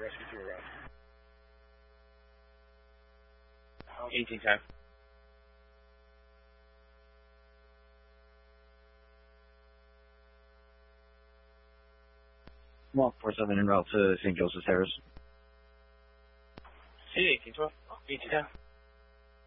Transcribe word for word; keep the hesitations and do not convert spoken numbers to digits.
rescue to arrive. eighteen ten. Walk four seven en route to Saint Joseph's Terrace. C eighteen twelve. eighteen ten.